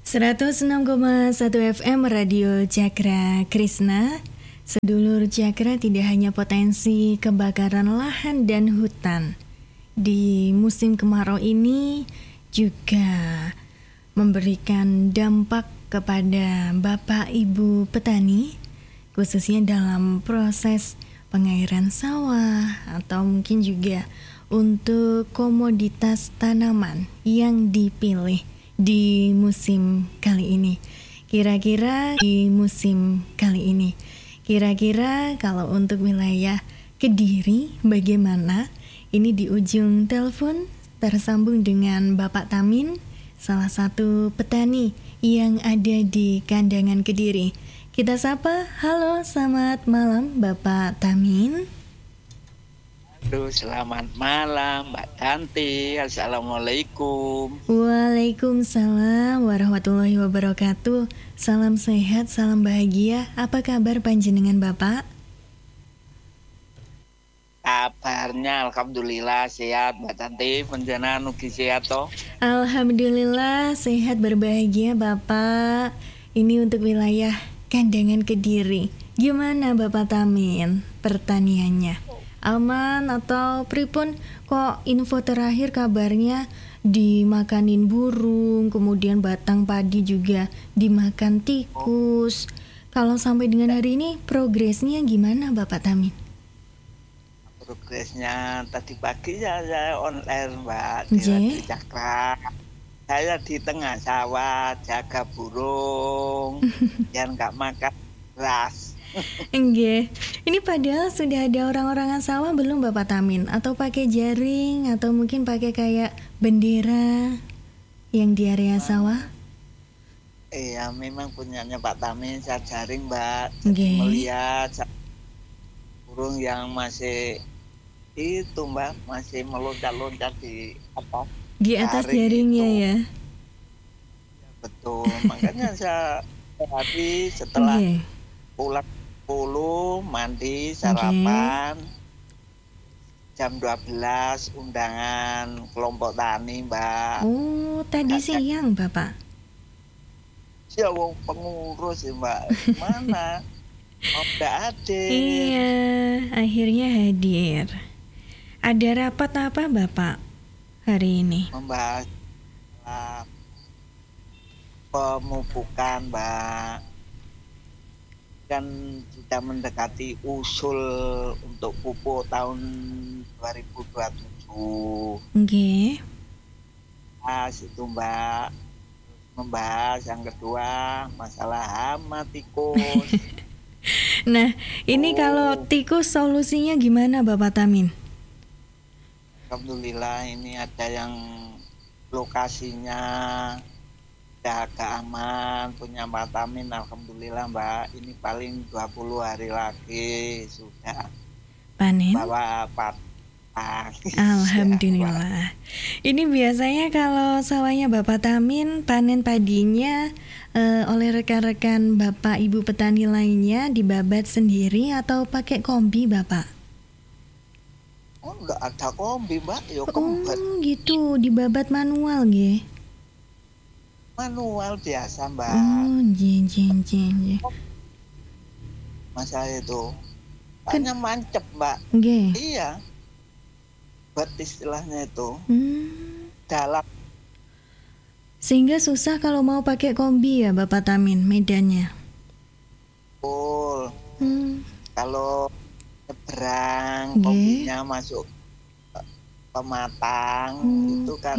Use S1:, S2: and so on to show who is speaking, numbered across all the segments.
S1: 106,1 FM Radio Cakra Krisna. Sedulur Cakra, tidak hanya potensi kebakaran lahan dan hutan di musim kemarau ini juga memberikan dampak kepada Bapak Ibu petani, khususnya dalam proses pengairan sawah atau mungkin juga untuk komoditas tanaman yang dipilih di musim kali ini. Kira-kira kalau untuk wilayah Kediri bagaimana? Ini di ujung telepon tersambung dengan Bapak Tamin, salah satu petani yang ada di Kandangan Kediri. Kita sapa, halo, selamat malam Bapak Tamin.
S2: Aduh, selamat malam Mbak Tanti. Assalamualaikum.
S1: Waalaikumsalam warahmatullahi wabarakatuh. Salam sehat, salam bahagia. Apa kabar panjenengan Bapak?
S2: Kabarnya alhamdulillah sehat Mbak Tanti. Panjenengan ugi sehat toh?
S1: Alhamdulillah sehat berbahagia Bapak. Ini untuk wilayah Kandangan Kediri. Gimana Bapak Tamin pertaniannya? Aman atau pripun? Kok info terakhir kabarnya dimakanin burung, kemudian batang padi juga dimakan tikus. Kalau sampai dengan hari ini progresnya gimana Bapak Tamin?
S2: Progresnya tadi pagi saya online Mbak di Cakra. Saya di tengah sawah jaga burung yang nggak makan beras.
S1: Enggak, ini padahal sudah ada orang-orangan sawah belum Bapak Tamin? Atau pakai jaring, atau mungkin pakai kayak bendera yang di area sawah?
S2: Iya, memang punyanya Pak Tamin, saya jaring Mbak.
S1: Jadi
S2: melihat burung yang masih itu Mbak, masih meloncat-loncat di apa?
S1: Di atas jaringnya itu. Ya?
S2: Betul, makanya saya tadi setelah pulang 10 mandi sarapan jam 12 undangan kelompok tani Mbak.
S1: Oh, tadi siang Bapak?
S2: Ya wong pengurus ya Mbak. Mana? Udah hadir.
S1: Iya, akhirnya hadir. Ada rapat apa Bapak hari ini?
S2: Membahas pemupukan Mbak. Kan sudah mendekati usul untuk pupuk tahun 2027.
S1: Oke.
S2: Itu Mbak. Membahas yang kedua masalah hama tikus.
S1: Nah, ini kalau tikus solusinya gimana Bapak Tamin?
S2: Alhamdulillah ini ada yang lokasinya udah agak aman, punya Pak Tamin, alhamdulillah Mbak. Ini paling 20 hari lagi sudah
S1: panen.
S2: Bawa
S1: Alhamdulillah. Ini biasanya kalau sawahnya Bapak Tamin, panen padinya oleh rekan-rekan Bapak Ibu petani lainnya dibabat sendiri atau pakai kombi Bapak?
S2: Oh, enggak ada kombi Mbak, ya
S1: kembat. Oh gitu, dibabat manual nggih.
S2: Manual biasa Mbak.
S1: Oh, jen.
S2: Masa itu hanya mancep Mbak.
S1: Okay.
S2: Iya. Buat istilahnya itu. Dalam.
S1: Sehingga susah kalau mau pakai kombi ya Bapak Tamin medannya.
S2: Betul. Kalau nyebrang kombinya masuk pematang itu kan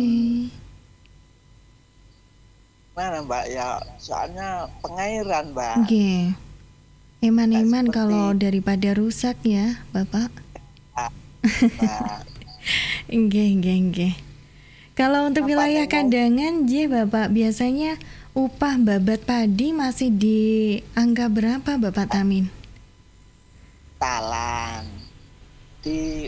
S2: mana Mbak ya, soalnya pengairan Mbak.
S1: Oke. Eman-eman kalau daripada rusak ya Bapak. Enggak. Kalau untuk wilayah Kandangan Bapak biasanya upah babat padi masih di angka berapa Bapak Tamin?
S2: Talang di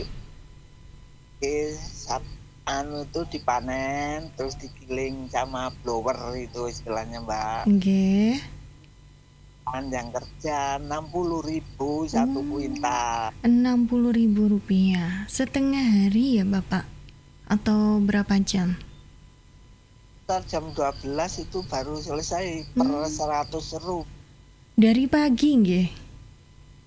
S2: itu dipanen terus digiling sama blower itu istilahnya Mbak.
S1: Oke.
S2: Yang kerja 60.000 satu kuintal.
S1: 60.000 rupiah setengah hari ya Bapak? Atau berapa jam?
S2: sekitar jam 12 itu baru selesai per 100 seru.
S1: Dari pagi nggih.